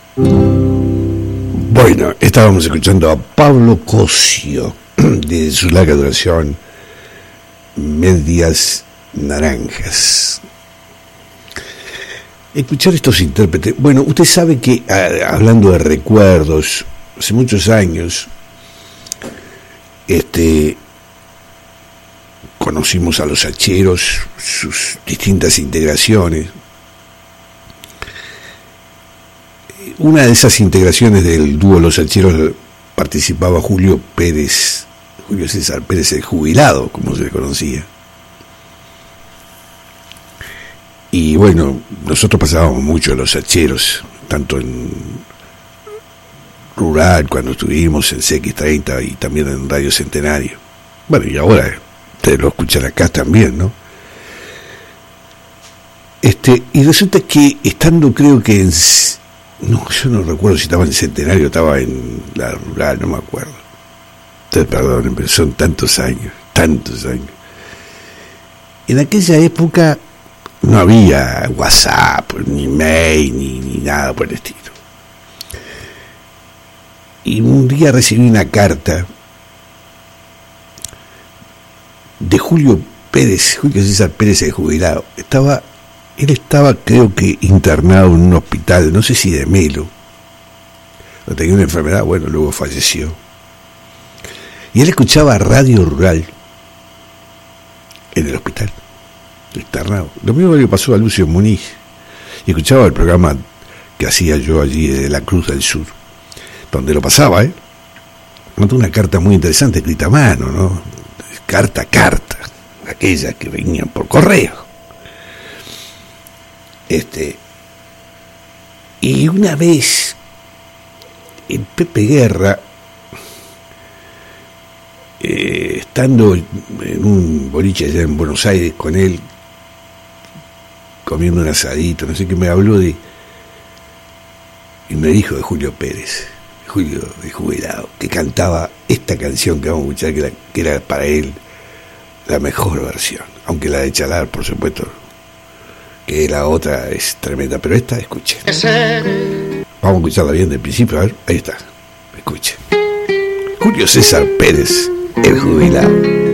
Bueno, estábamos escuchando a Pablo Cosio de su larga duración Medias Naranjas. Escuchar estos intérpretes. Bueno, usted sabe que, hablando de recuerdos, hace muchos años, conocimos a los Hacheros, sus distintas integraciones. Una de esas integraciones del dúo Los Hacheros participaba Julio César Pérez el Jubilado, como se le conocía. Y bueno, nosotros pasábamos mucho a Los Hacheros, tanto en Rural, cuando estuvimos en CX30 y también en Radio Centenario. Bueno, y ahora ustedes lo escuchan acá también, ¿no? Y resulta que estando, creo que yo no recuerdo si estaba en Centenario o estaba en la Rural, no me acuerdo. Ustedes perdonen, pero son tantos años. En aquella época no había WhatsApp, ni mail, ni nada por el estilo. Y un día recibí una carta de Julio César Pérez el Jubilado. Él estaba, creo que, internado en un hospital, no sé si de Melo, o tenía una enfermedad, bueno, luego falleció. Y él escuchaba Radio Rural en el hospital, internado. Lo mismo que le pasó a Lucio Muniz, y escuchaba el programa que hacía yo allí de la Cruz del Sur, donde lo pasaba, Mandó una carta muy interesante, escrita a mano, ¿no? Carta, aquellas que venían por correo. Y una vez el Pepe Guerra, estando en un boliche allá en Buenos Aires con él, comiendo un asadito, no sé qué, me habló y me dijo de Julio Pérez, Julio de Jubilado, que cantaba esta canción que vamos a escuchar, que era para él la mejor versión, aunque la de Chalar, por supuesto, que la otra es tremenda, pero esta, escuchen. Vamos a escucharla bien del principio, a ver, ahí está, escuchen. Julio César Pérez, el Jubilado.